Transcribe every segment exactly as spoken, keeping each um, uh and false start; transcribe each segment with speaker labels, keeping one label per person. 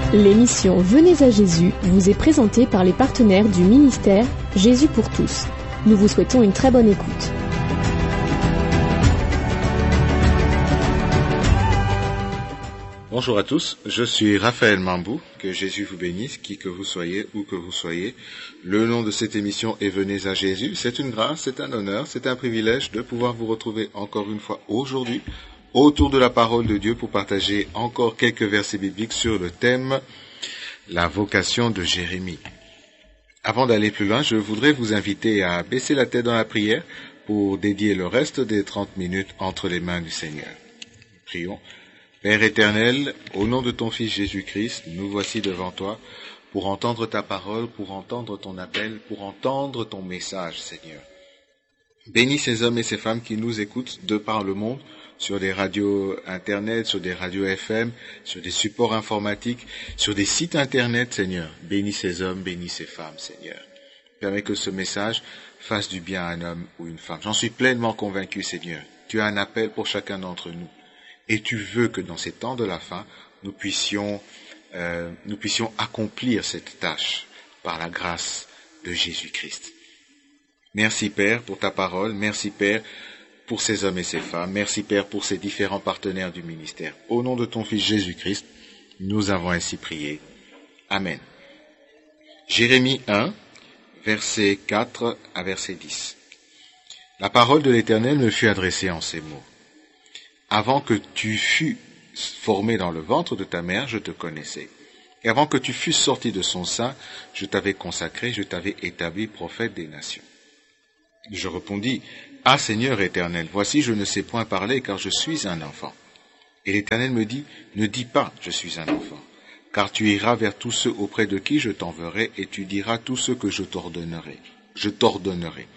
Speaker 1: L'émission Venez à Jésus vous est présentée par les partenaires du ministère Jésus pour tous. Nous vous souhaitons une très bonne écoute.
Speaker 2: Bonjour à tous, je suis Raphaël Mambou, que Jésus vous bénisse, qui que vous soyez, où que vous soyez. Le nom de cette émission est Venez à Jésus. C'est une grâce, c'est un honneur, c'est un privilège de pouvoir vous retrouver encore une fois aujourd'hui autour de la parole de Dieu pour partager encore quelques versets bibliques sur le thème « La vocation de Jérémie ». Avant d'aller plus loin, je voudrais vous inviter à baisser la tête dans la prière pour dédier le reste des trente minutes entre les mains du Seigneur. Prions. Père éternel, au nom de ton Fils Jésus-Christ, nous voici devant toi pour entendre ta parole, pour entendre ton appel, pour entendre ton message, Seigneur. Bénis ces hommes et ces femmes qui nous écoutent de par le monde, sur des radios internet, sur des radios F M, sur des supports informatiques, sur des sites internet, Seigneur. Bénis ces hommes, bénis ces femmes, Seigneur. Permets que ce message fasse du bien à un homme ou une femme. J'en suis pleinement convaincu, Seigneur. Tu as un appel pour chacun d'entre nous. Et tu veux que dans ces temps de la fin, nous puissions, euh, nous puissions accomplir cette tâche par la grâce de Jésus-Christ. Merci Père pour ta parole. Merci Père pour ces hommes et ces femmes. Merci Père pour ces différents partenaires du ministère. Au nom de ton Fils Jésus-Christ, nous avons ainsi prié. Amen. Jérémie un, verset quatre à verset dix. La parole de l'Éternel me fut adressée en ces mots. Avant que tu fus formé dans le ventre de ta mère, je te connaissais. Et avant que tu fusses sorti de son sein, je t'avais consacré, je t'avais établi prophète des nations. Je répondis, ah Seigneur éternel, voici je ne sais point parler car je suis un enfant. Et l'Éternel me dit, ne dis pas je suis un enfant, car tu iras vers tous ceux auprès de qui je t'enverrai et tu diras tout ce que je t'ordonnerai. Je t'ordonnerai.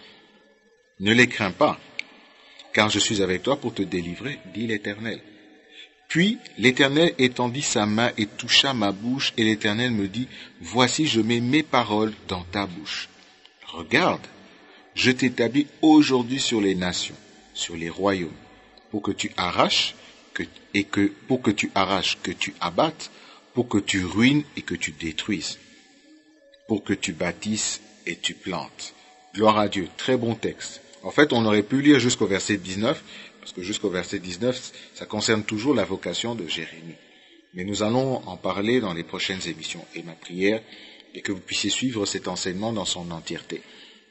Speaker 2: Ne les crains pas, car je suis avec toi pour te délivrer, dit l'Éternel. Puis l'Éternel étendit sa main et toucha ma bouche, et l'Éternel me dit, voici je mets mes paroles dans ta bouche. Regarde, je t'établis aujourd'hui sur les nations, sur les royaumes, pour que tu arraches que, et que pour que tu arraches, que tu abattes, pour que tu ruines et que tu détruises, pour que tu bâtisses et tu plantes. Gloire à Dieu, très bon texte. En fait, on aurait pu lire jusqu'au verset dix-neuf, parce que jusqu'au verset dix-neuf, ça concerne toujours la vocation de Jérémie. Mais nous allons en parler dans les prochaines émissions. Et ma prière est que vous puissiez suivre cet enseignement dans son entièreté.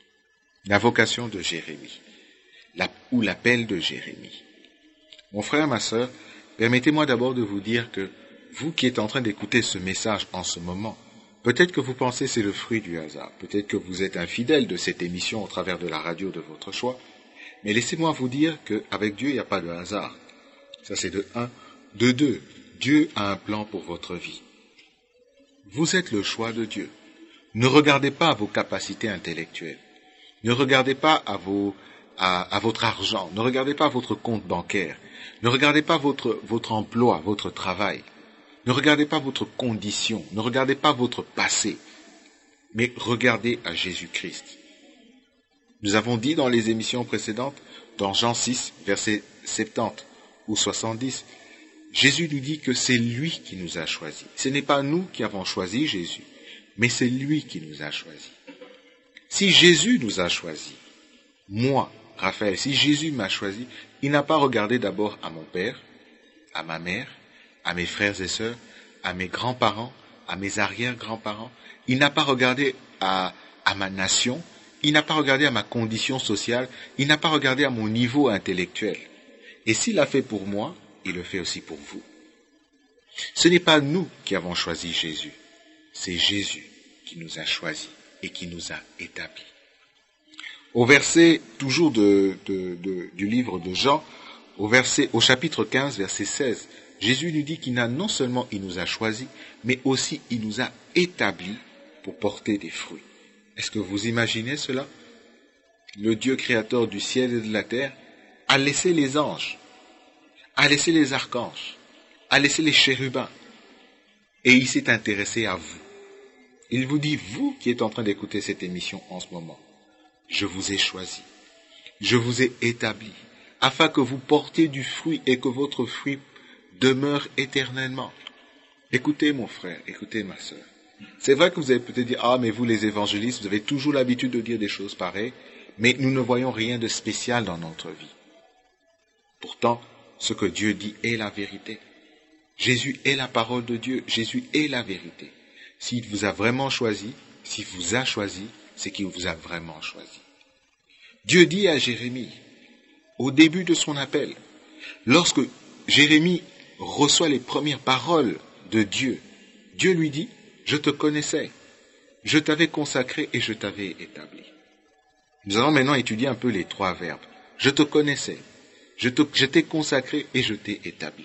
Speaker 2: La vocation de Jérémie, la, ou l'appel de Jérémie. Mon frère, ma sœur, permettez-moi d'abord de vous dire que vous qui êtes en train d'écouter ce message en ce moment, peut-être que vous pensez que c'est le fruit du hasard, peut-être que vous êtes infidèle de cette émission au travers de la radio de votre choix, mais laissez-moi vous dire qu'avec Dieu, il n'y a pas de hasard. Ça c'est de un. De deux, Dieu a un plan pour votre vie. Vous êtes le choix de Dieu. Ne regardez pas à vos capacités intellectuelles. Ne regardez pas à, vos, à, à votre argent, ne regardez pas votre compte bancaire, ne regardez pas votre, votre emploi, votre travail, ne regardez pas votre condition, ne regardez pas votre passé, mais regardez à Jésus-Christ. Nous avons dit dans les émissions précédentes, dans Jean six, versets soixante-dix ou soixante-dix, Jésus nous dit que c'est lui qui nous a choisis. Ce n'est pas nous qui avons choisi Jésus, mais c'est lui qui nous a choisis. Si Jésus nous a choisis, moi, Raphaël, si Jésus m'a choisi, il n'a pas regardé d'abord à mon père, à ma mère, à mes frères et sœurs, à mes grands-parents, à mes arrière-grands-parents. Il n'a pas regardé à, à ma nation, il n'a pas regardé à ma condition sociale, il n'a pas regardé à mon niveau intellectuel. Et s'il l'a fait pour moi, il le fait aussi pour vous. Ce n'est pas nous qui avons choisi Jésus, c'est Jésus qui nous a choisis et qui nous a établis. Au verset, toujours de, de, de, du livre de Jean, au, verset, au chapitre quinze, verset seize, Jésus nous dit qu'il n'a non seulement il nous a choisis, mais aussi il nous a établis pour porter des fruits. Est-ce que vous imaginez cela? Le Dieu créateur du ciel et de la terre a laissé les anges, a laissé les archanges, a laissé les chérubins, et il s'est intéressé à vous. Il vous dit, vous qui êtes en train d'écouter cette émission en ce moment, je vous ai choisi, je vous ai établi, afin que vous portiez du fruit et que votre fruit demeure éternellement. Écoutez mon frère, écoutez ma sœur. C'est vrai que vous allez peut-être dire, ah mais vous les évangélistes, vous avez toujours l'habitude de dire des choses pareilles, mais nous ne voyons rien de spécial dans notre vie. Pourtant, ce que Dieu dit est la vérité. Jésus est la parole de Dieu, Jésus est la vérité. S'il vous a vraiment choisi, s'il vous a choisi, c'est qu'il vous a vraiment choisi. Dieu dit à Jérémie, au début de son appel, lorsque Jérémie reçoit les premières paroles de Dieu, Dieu lui dit, je te connaissais, je t'avais consacré et je t'avais établi. Nous allons maintenant étudier un peu les trois verbes. Je te connaissais, je, te, je t'ai consacré et je t'ai établi.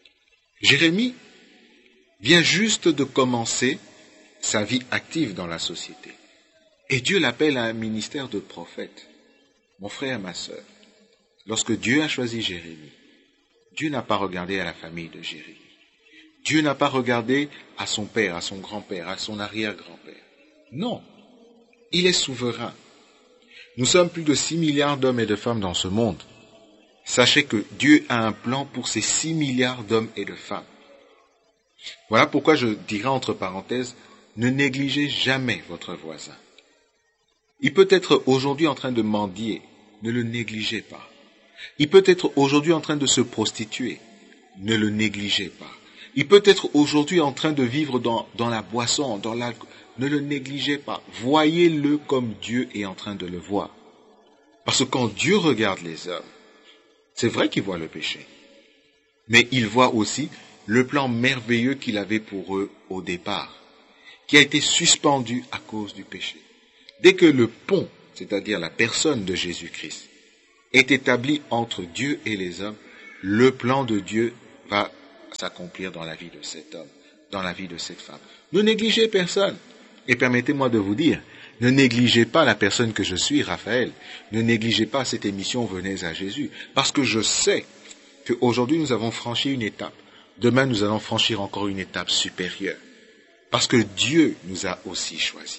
Speaker 2: Jérémie vient juste de commencer sa vie active dans la société. Et Dieu l'appelle à un ministère de prophète. Mon frère, ma sœur, lorsque Dieu a choisi Jérémie, Dieu n'a pas regardé à la famille de Jérémie. Dieu n'a pas regardé à son père, à son grand-père, à son arrière-grand-père. Non, il est souverain. Nous sommes plus de six milliards d'hommes et de femmes dans ce monde. Sachez que Dieu a un plan pour ces six milliards d'hommes et de femmes. Voilà pourquoi je dirais entre parenthèses, ne négligez jamais votre voisin. Il peut être aujourd'hui en train de mendier, ne le négligez pas. Il peut être aujourd'hui en train de se prostituer, ne le négligez pas. Il peut être aujourd'hui en train de vivre dans, dans la boisson, dans l'alcool, ne le négligez pas. Voyez-le comme Dieu est en train de le voir. Parce que quand Dieu regarde les hommes, c'est vrai qu'il voit le péché, mais il voit aussi le plan merveilleux qu'il avait pour eux au départ, qui a été suspendu à cause du péché. Dès que le pont, c'est-à-dire la personne de Jésus-Christ, est établi entre Dieu et les hommes, le plan de Dieu va s'accomplir dans la vie de cet homme, dans la vie de cette femme. Ne négligez personne. Et permettez-moi de vous dire, ne négligez pas la personne que je suis, Raphaël. Ne négligez pas cette émission Venez à Jésus. Parce que je sais qu'aujourd'hui nous avons franchi une étape. Demain nous allons franchir encore une étape supérieure. Parce que Dieu nous a aussi choisis.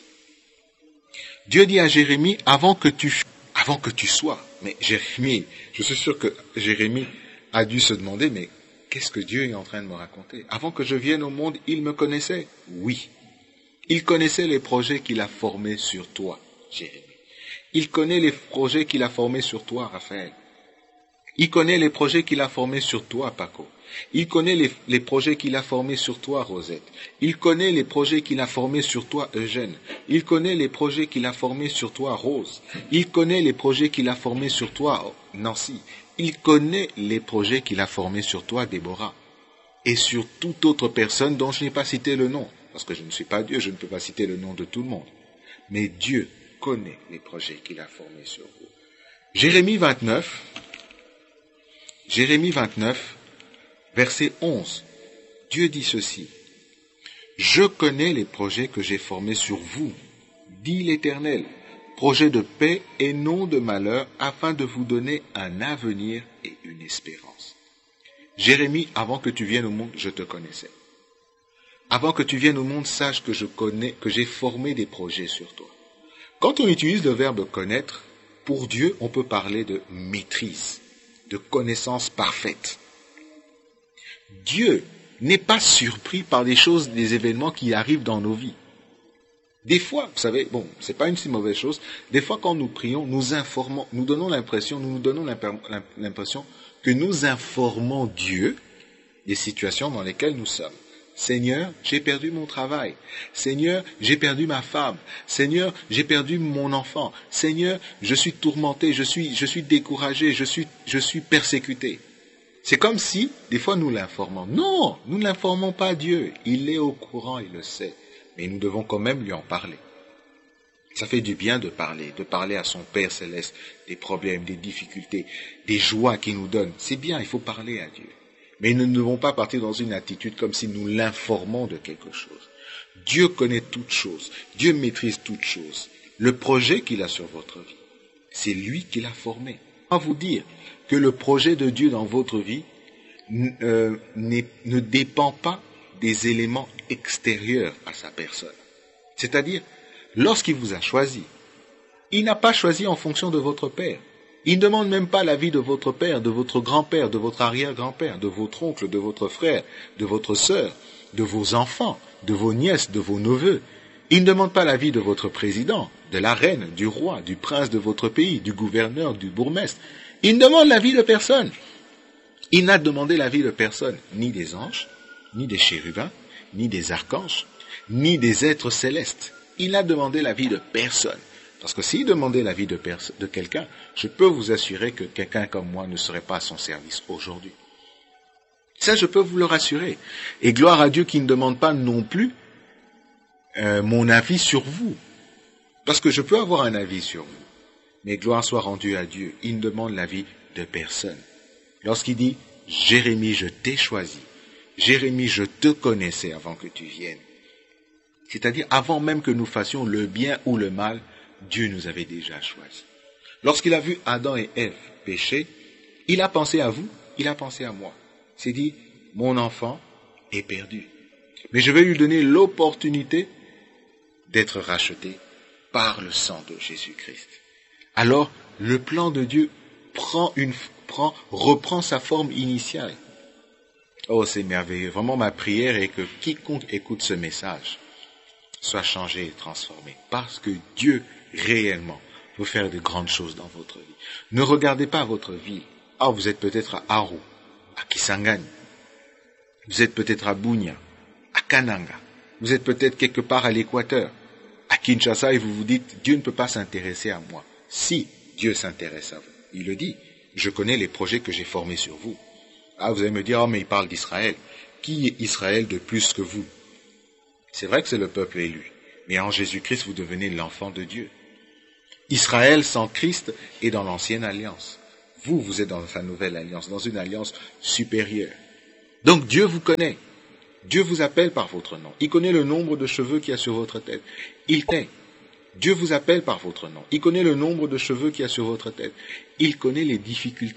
Speaker 2: Dieu dit à Jérémie, avant que tu, avant que tu sois, mais Jérémie, je suis sûr que Jérémie a dû se demander, mais qu'est-ce que Dieu est en train de me raconter? Avant que je vienne au monde, il me connaissait. Oui. Il connaissait les projets qu'il a formés sur toi, Jérémie. Il connaît les projets qu'il a formés sur toi, Raphaël. Il connaît les projets qu'il a formés sur toi, Paco. Il connaît les, les projets qu'il a formés sur toi, Rosette. Il connaît les projets qu'il a formés sur toi, Eugène. Il connaît les projets qu'il a formés sur toi, Rose. Il connaît les projets qu'il a formés sur toi, Nancy. Il connaît les projets qu'il a formés sur toi, Déborah. Et sur toute autre personne dont je n'ai pas cité le nom. Parce que je ne suis pas Dieu, je ne peux pas citer le nom de tout le monde. Mais Dieu connaît les projets qu'il a formés sur vous. Jérémie vingt-neuf, Jérémie vingt-neuf, verset onze. Dieu dit ceci. Je connais les projets que j'ai formés sur vous, dit l'Éternel, projets de paix et non de malheur, afin de vous donner un avenir et une espérance. Jérémie, avant que tu viennes au monde, je te connaissais. Avant que tu viennes au monde, sache que je connais, que j'ai formé des projets sur toi. Quand on utilise le verbe connaître, pour Dieu, on peut parler de maîtrise, de connaissance parfaite. Dieu n'est pas surpris par des choses, des événements qui arrivent dans nos vies. Des fois, vous savez, bon, c'est pas une si mauvaise chose, des fois quand nous prions, nous informons, nous donnons l'impression, nous nous donnons l'impression que nous informons Dieu des situations dans lesquelles nous sommes. Seigneur, j'ai perdu mon travail. Seigneur, j'ai perdu ma femme. Seigneur, j'ai perdu mon enfant. Seigneur, je suis tourmenté, je suis, je suis découragé, je suis, je suis persécuté. C'est comme si, des fois, nous l'informons. Non, nous ne l'informons pas Dieu. Il est au courant, il le sait. Mais nous devons quand même lui en parler. Ça fait du bien de parler, de parler à son Père Céleste des problèmes, des difficultés, des joies qu'il nous donne. C'est bien, il faut parler à Dieu. Mais nous ne devons pas partir dans une attitude comme si nous l'informons de quelque chose. Dieu connaît toutes choses. Dieu maîtrise toutes choses. Le projet qu'il a sur votre vie, c'est lui qui l'a formé. Je vais vous dire que le projet de Dieu dans votre vie euh, ne dépend pas des éléments extérieurs à sa personne. C'est-à-dire, lorsqu'il vous a choisi, il n'a pas choisi en fonction de votre père. Il ne demande même pas l'avis de votre père, de votre grand-père, de votre arrière-grand-père, de votre oncle, de votre frère, de votre sœur. de vos enfants, de vos nièces, de vos neveux. Il ne demande pas l'avis de votre président, de la reine, du roi, du prince de votre pays, du gouverneur, du bourgmestre. Il ne demande l'avis de personne. Il n'a demandé l'avis de personne, ni des anges, ni des chérubins, ni des archanges, ni des êtres célestes. Il n'a demandé l'avis de personne. Parce que s'il demandait l'avis de, pers- de quelqu'un, je peux vous assurer que quelqu'un comme moi ne serait pas à son service aujourd'hui. Ça, je peux vous le rassurer. Et gloire à Dieu qui ne demande pas non plus euh, mon avis sur vous. Parce que je peux avoir un avis sur vous. Mais gloire soit rendue à Dieu. Il ne demande l'avis de personne. Lorsqu'il dit « Jérémie, je t'ai choisi. Jérémie, je te connaissais avant que tu viennes. » C'est-à-dire, avant même que nous fassions le bien ou le mal, Dieu nous avait déjà choisis. Lorsqu'il a vu Adam et Ève pécher, il a pensé à vous, il a pensé à moi. Il s'est dit, mon enfant est perdu. Mais je vais lui donner l'opportunité d'être racheté par le sang de Jésus-Christ. Alors, le plan de Dieu prend une, prend, reprend sa forme initiale. Oh, c'est merveilleux. Vraiment, ma prière est que quiconque écoute ce message soit changé et transformé. Parce que Dieu, réellement, veut faire de grandes choses dans votre vie. Ne regardez pas votre vie. Ah, vous êtes peut-être à Aru, à Kisangani. Vous êtes peut-être à Bunia, à Kananga. Vous êtes peut-être quelque part à l'Équateur, à Kinshasa, et vous vous dites, Dieu ne peut pas s'intéresser à moi. Si Dieu s'intéresse à vous, il le dit. Je connais les projets que j'ai formés sur vous. Ah, vous allez me dire, oh, mais il parle d'Israël. Qui est Israël de plus que vous? C'est vrai que c'est le peuple élu, mais en Jésus-Christ, vous devenez l'enfant de Dieu. Israël sans Christ est dans l'ancienne alliance. Vous, vous êtes dans sa nouvelle alliance, dans une alliance supérieure. Donc Dieu vous connaît. Dieu vous appelle par votre nom. Il connaît le nombre de cheveux qu'il y a sur votre tête. Il connaît. Dieu vous appelle par votre nom. Il connaît le nombre de cheveux qu'il y a sur votre tête. Il connaît les difficultés